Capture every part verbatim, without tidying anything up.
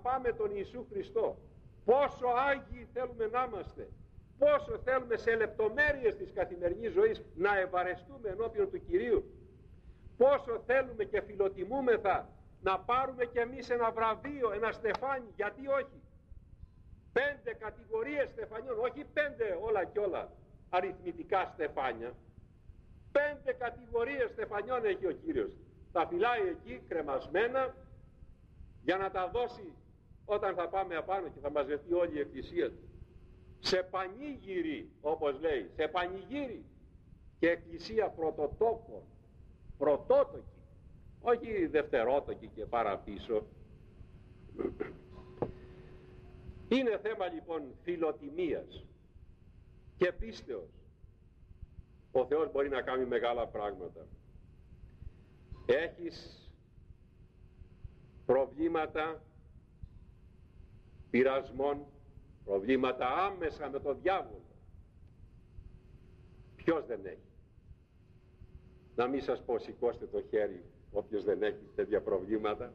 αγαπάμε τον Ιησού Χριστό, πόσο άγιοι θέλουμε να είμαστε, πόσο θέλουμε σε λεπτομέρειες της καθημερινής ζωής να ευαρεστούμε ενώπιον του Κυρίου, πόσο θέλουμε και φιλοτιμούμεθα να πάρουμε κι εμείς ένα βραβείο, ένα στεφάνι, γιατί όχι. Πέντε κατηγορίες στεφανιών, όχι πέντε όλα κι όλα αριθμητικά στεφάνια. Πέντε κατηγορίες στεφανιών έχει ο Κύριος. Τα φυλάει εκεί κρεμασμένα για να τα δώσει όταν θα πάμε απάνω και θα μαζευτεί όλη η εκκλησία του. Σε πανήγυρη, όπως λέει, σε πανηγύρι, και εκκλησία πρωτοτόκων, πρωτότοκη, όχι δευτερότοκη και παραπίσω. Είναι θέμα λοιπόν φιλοτιμίας και πίστεως. Ο Θεός μπορεί να κάνει μεγάλα πράγματα. Έχεις προβλήματα πειρασμών, προβλήματα άμεσα με το διάβολο. Ποιος δεν έχει? Να μην σας πω σηκώστε το χέρι όποιος δεν έχει τέτοια προβλήματα.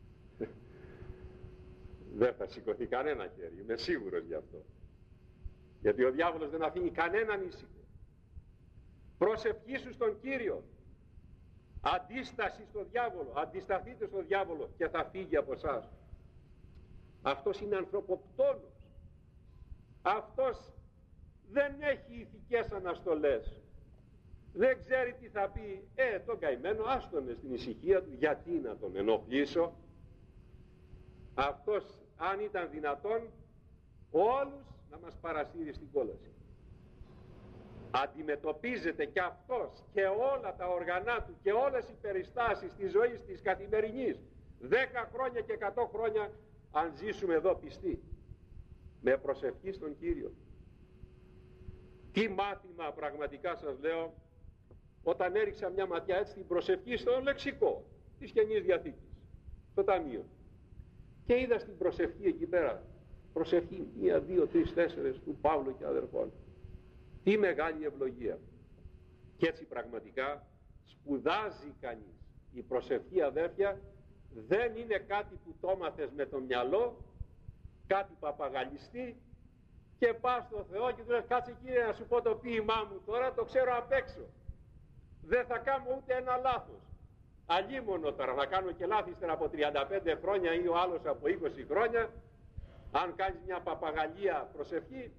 Δεν θα σηκωθεί κανένα χέρι, είμαι σίγουρος γι' αυτό. Γιατί ο διάβολος δεν αφήνει κανέναν ήσυχο. Προσευχήσου στον Κύριο. Αντίσταση στο διάβολο. Αντισταθείτε στο διάβολο και θα φύγει από εσάς. Αυτός είναι ανθρωποκτόνος. Αυτός δεν έχει ηθικές αναστολές. Δεν ξέρει τι θα πει. Ε, τον καημένο άστονε στην ησυχία του. Γιατί να τον ενοχλήσω? Αυτός, αν ήταν δυνατόν, όλους να μας παρασύρει στην κόλαση. Αντιμετωπίζεται και αυτός και όλα τα οργανά του και όλες οι περιστάσεις της ζωής της καθημερινής, δέκα χρόνια και εκατό χρόνια, αν ζήσουμε εδώ πιστοί, με προσευχή στον Κύριο. Τι μάθημα πραγματικά σας λέω, όταν έριξα μια ματιά έτσι στην προσευχή στο λεξικό της Καινής Διαθήκης, στο ταμείο, και είδα στην προσευχή εκεί πέρα, προσευχή μία, δύο, τρεις, τέσσερες του Παύλου και αδερφών. Τι μεγάλη ευλογία. Και έτσι πραγματικά σπουδάζει κανείς. Η προσευχή, αδέρφια, δεν είναι κάτι που το μάθες με το μυαλό, κάτι παπαγαλιστή και πας στο Θεό και του λες κάτσε Κύριε να σου πω το ποίημά μου τώρα, το ξέρω απ' έξω. Δεν θα κάνω ούτε ένα λάθος. Αλλήμωνο τώρα να κάνω και λάθη ύστερα από τριάντα πέντε χρόνια ή ο άλλος από είκοσι χρόνια, αν κάνεις μια παπαγαλία προσευχή.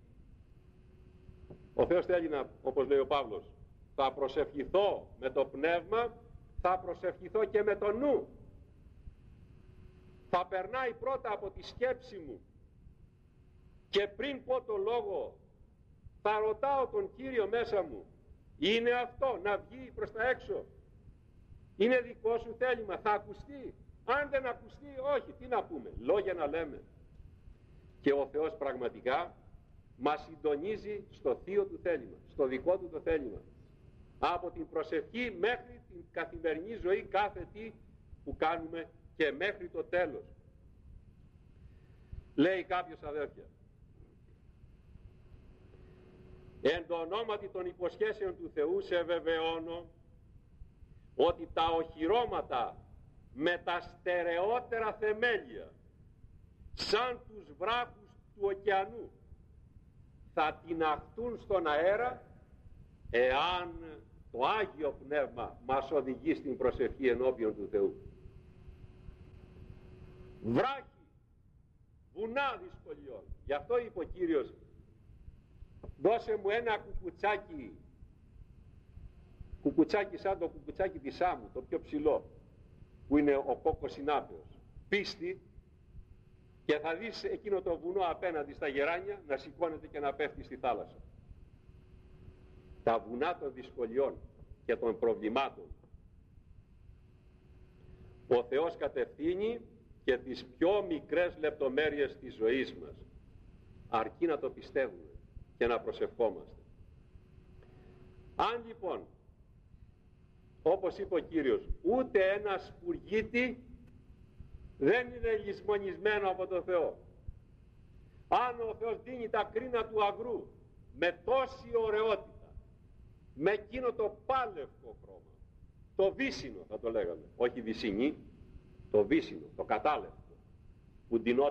Ο Θεός θέλει να, όπως λέει ο Παύλος, θα προσευχηθώ με το πνεύμα, θα προσευχηθώ και με το νου. Θα περνάει πρώτα από τη σκέψη μου και πριν πω το λόγο θα ρωτάω τον Κύριο μέσα μου, είναι αυτό να βγει προς τα έξω? Είναι δικό σου θέλημα? Θα ακουστεί? Αν δεν ακουστεί, όχι, τι να πούμε, λόγια να λέμε. Και ο Θεός πραγματικά μας συντονίζει στο θείο του θέλημα, στο δικό του το θέλημα. Από την προσευχή μέχρι την καθημερινή ζωή, κάθε τι που κάνουμε και μέχρι το τέλος. Λέει κάποιος, αδέρφια, εν το ονόματι των υποσχέσεων του Θεού σε βεβαιώνω ότι τα οχυρώματα με τα στερεότερα θεμέλια σαν τους βράχους του ωκεανού θα τιναχτούν στον αέρα εάν το Άγιο Πνεύμα μας οδηγεί στην προσευχή ενώπιον του Θεού. Βράχοι, βουνά δυσκολιών. Γι' αυτό είπε ο Κύριος, δώσε μου ένα κουκουτσάκι, κουκουτσάκι σαν το κουκουτσάκι της άμμου, το πιο ψηλό, που είναι ο κόκκος συνάπεος, πίστη, και θα δεις εκείνο το βουνό απέναντι στα γεράνια να σηκώνεται και να πέφτει στη θάλασσα. Τα βουνά των δυσκολιών και των προβλημάτων. Ο Θεός κατευθύνει και τις πιο μικρές λεπτομέρειες της ζωής μας, αρκεί να το πιστεύουμε και να προσευχόμαστε. Αν λοιπόν, όπως είπε ο Κύριος, ούτε ένα σπουργίτη δεν είναι λησμονισμένο από το Θεό. Αν ο Θεός δίνει τα κρίνα του αγρού με τόση ωραιότητα, με εκείνο το πάλευκο χρώμα, το βύσσινο θα το λέγαμε, όχι βυσσινή, το βύσσινο, το κατάλευκο, που ντυνόταν